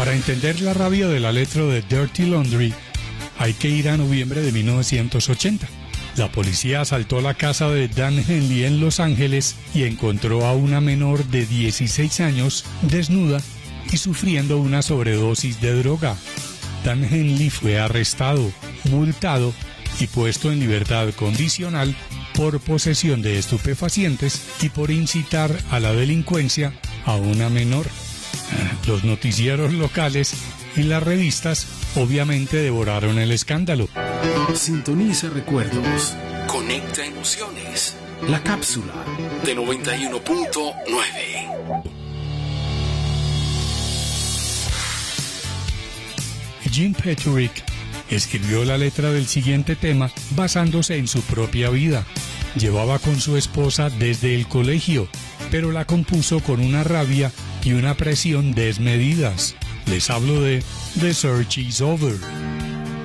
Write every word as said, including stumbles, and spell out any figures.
Para entender la rabia de la letra de Dirty Laundry, hay que ir a noviembre de mil novecientos ochenta. La policía asaltó la casa de Dan Henley en Los Ángeles y encontró a una menor de dieciséis años desnuda y sufriendo una sobredosis de droga. Dan Henley fue arrestado, multado y puesto en libertad condicional por posesión de estupefacientes y por incitar a la delincuencia a una menor. Los noticieros locales y las revistas obviamente devoraron el escándalo. Sintoniza recuerdos, conecta emociones. La cápsula de noventa y uno punto nueve. Jim Petrick escribió la letra del siguiente tema basándose en su propia vida. Llevaba con su esposa desde el colegio, pero la compuso con una rabia y una presión desmedidas. Les hablo de The Search Is Over.